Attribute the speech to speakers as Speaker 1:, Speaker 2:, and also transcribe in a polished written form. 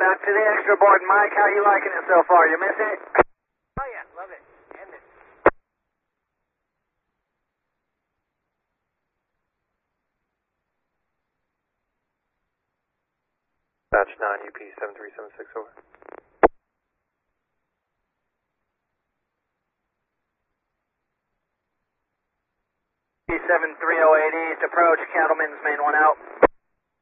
Speaker 1: back to the extra board. Mike, how you liking it so far? You miss it?
Speaker 2: Oh yeah, love it. End it.
Speaker 3: Batch 9 UP 7376 over.
Speaker 1: P7308 East approach, Cattleman's main one out.